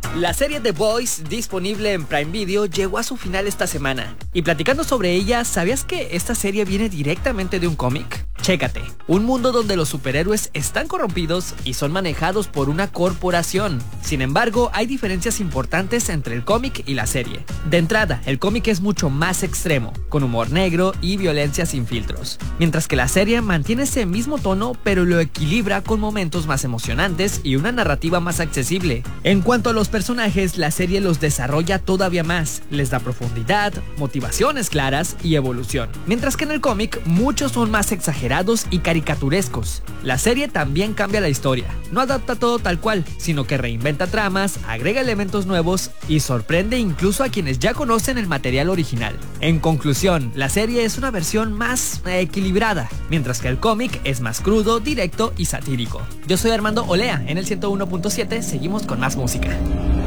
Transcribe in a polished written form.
La serie The Boys, disponible en Prime Video, llegó a su final esta semana. Y platicando sobre ella, ¿sabías que esta serie viene directamente de un cómic? Chécate, un mundo donde los superhéroes están corrompidos y son manejados por una corporación. Sin embargo, hay diferencias importantes entre el cómic y la serie. De entrada, el cómic es mucho más extremo, con humor negro y violencia sin filtros, mientras que la serie mantiene ese mismo tono, pero lo equilibra con momentos más emocionantes y una narrativa más accesible. En cuanto a los personajes, la serie los desarrolla todavía más, les da profundidad, motivaciones claras y evolución, mientras que en el cómic muchos son más exagerados y caricaturescos. La serie también cambia la historia, no adapta todo tal cual, sino que reinventa tramas, agrega elementos nuevos y sorprende incluso a quienes ya conocen el material original. En conclusión, la serie es una versión más equilibrada, mientras que el cómic es más crudo, directo y satírico. Yo soy Armando Olea, en el 101.7 seguimos con más música.